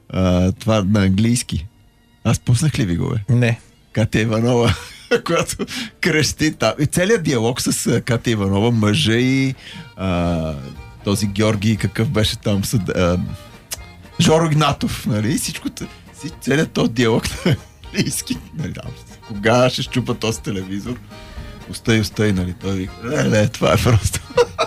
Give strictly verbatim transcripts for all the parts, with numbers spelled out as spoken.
а, това на английски. Аз пуснах ли ви го, бе? Не. Катя Иванова, която крещи там. И целият диалог с Катя Иванова, мъжа и а, този Георги, какъв беше там, съд, а, Жоро Игнатов, нали? Всичко, целият този диалог на английски, нали? Кога ще щупа този телевизор? Остай, остай, нали? Той вика, не, не, това е просто.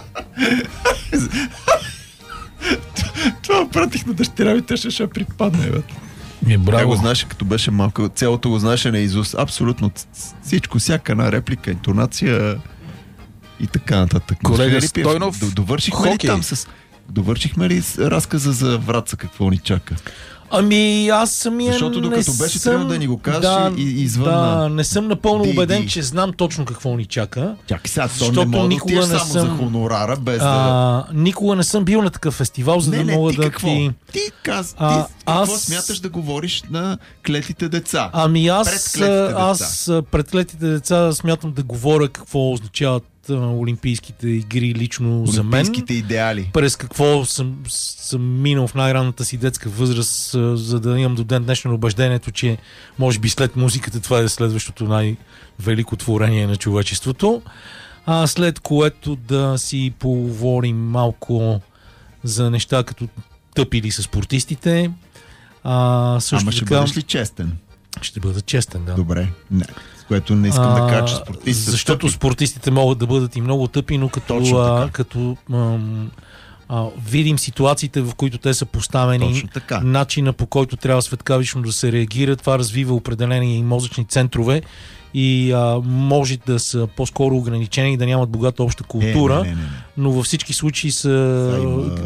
Това пратих на дъщеря ми, те ще ще припадне, бе. Е, браво. Тя го знаеше, като беше малко, цялото го знаеше на Изус. Абсолютно всичко, всяка една реплика, интонация и така нататък. Колега Стойнов, довършихме ли там с... Довършихме ли разказа за Враца, какво ни чака? Ами аз самия Защото докато не беше съм... трябва да ни го кажеш да, и, и извън да, на... не съм напълно Ди, убеден, ди. че знам точно какво ни чака. Чакай сега, то защото не мога да никога отидеш не само съм... за хонорара, без а, да... Никога не съм бил на такъв фестивал, за не, да не, мога ти да какво? ти... Ти, каз... А, ти какво аз... смяташ да говориш на клетите деца? Ами аз, Пред клетите аз пред клетите деца смятам да говоря какво означават а, Олимпийските игри лично за мен. Олимпийските идеали. През какво съм, съм минал в най-ранната си детска възраст, а, за да имам до ден днешно убеждението, че може би след музиката това е следващото най-велико творение на човечеството. А след което да си поговорим малко за неща като тъпили с спортистите. А, също Ама ще така, бъдеш ли честен? Ще бъда честен, да. Добре. Не. С което не искам а, да кажа, че спортистите защото тъпи. спортистите могат да бъдат и много тъпи, но като, а, като ам, а, видим ситуациите, в които те са поставени, начина по който трябва светкавично да се реагира, това развива определени мозъчни центрове и а, може да са по-скоро ограничени и да нямат богата обща култура, е, не, не, не. но във всички случаи са,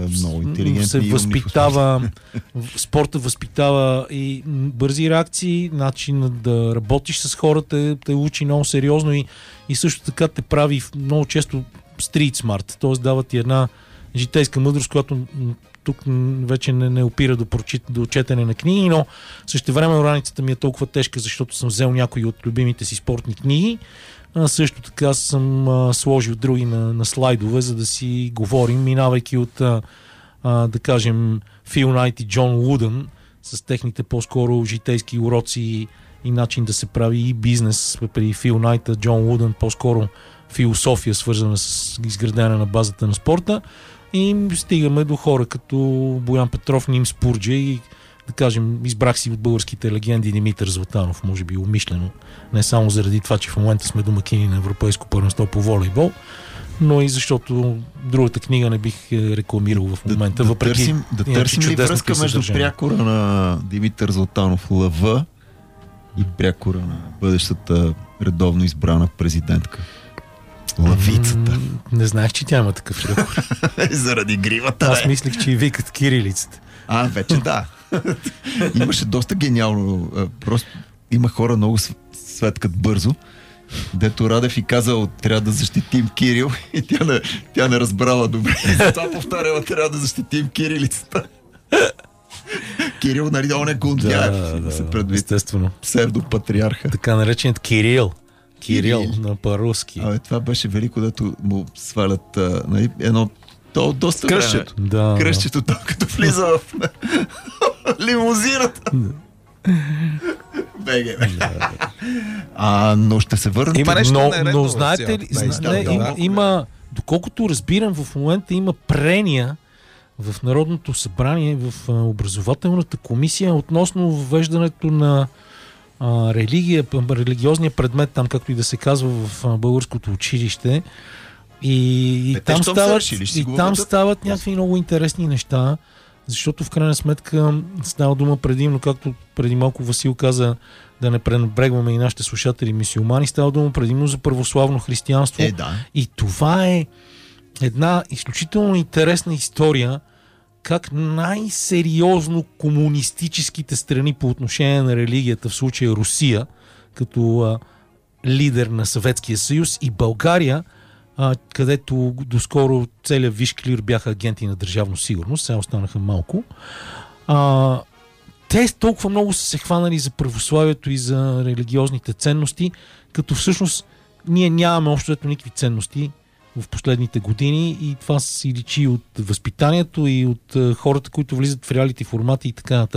се възпитава спорта възпитава и бързи реакции, начин да работиш с хората те учи много сериозно и, и също така те прави много често street smart, т.е. дава ти една житейска мъдрост, която тук вече не, не опира до, прочит, до четене на книги, но същевременно раницата ми е толкова тежка, защото съм взел някои от любимите си спортни книги. А, също така съм а, сложил други на, на слайдове, за да си говорим, минавайки от а, а, да кажем Фил Найт и Джон Лудън с техните по-скоро житейски уроци и начин да се прави и бизнес при Фил Найт, Джон Лудън по-скоро философия, свързана с изградена на базата на спорта. И стигаме до хора като Боян Петров, Ним Спурджа и да кажем, избрах си от българските легенди Димитър Златанов, може би умишлено, не само заради това, че в момента сме домакини на Европейско първенство по волейбол, но и защото другата книга не бих рекламирал в момента, да, въпреки да търсим, да търсим ли връзка между прякора на Димитър Златанов Лъв и прякора на бъдещата редовно избрана президентка? Лавицата. М- не знаех, че тя има такъв прякор. Заради гривата. Аз мислих, че и викат кирилицата. А, вече да. Имаше доста гениално. Просто има хора много светкат бързо. Дето Радев и казал, трябва да защитим Кирил и тя не, тя не разбрала добре. Това повтаряла, трябва да защитим кирилицата. Кирил, нали, он е Гундяев. Да, да, се предвид. Естествено. Псевдопатриарха. Така нареченият Кирил. Кирил, Кирил. На по-руски. Абе, това беше велико, дето му свалят а, нали, едно то доста кръщето. Да, кръщето, да. Като влиза в лимузината. Беге, бе. Да. А, но ще се върнете. Има нещо но, нередно, но знаете ли, да, зна, не, да, има, има, доколкото разбирам, в момента има прения в Народното събрание, в образователната комисия относно въвеждането на а, религия, религиозния предмет, там както и да се казва в българското училище. И, и там стават, и там стават някакви много интересни неща, защото в крайна сметка става дума предимно, както преди малко Васил каза, да не пренебрегваме и нашите слушатели мюсюлмани, става дума предимно за православно християнство. Е, да. И това е една изключително интересна история, как най-сериозно комунистическите страни по отношение на религията, в случая Русия, като а, лидер на Съветския съюз, и България, а, където доскоро целият виш клир бяха агенти на държавна сигурност, сега останаха малко. А, те толкова много са се хванали за православието и за религиозните ценности, като всъщност ние нямаме общо ето никакви ценности в последните години и това си личи от възпитанието и от хората, които влизат в реалити формати и така нататък.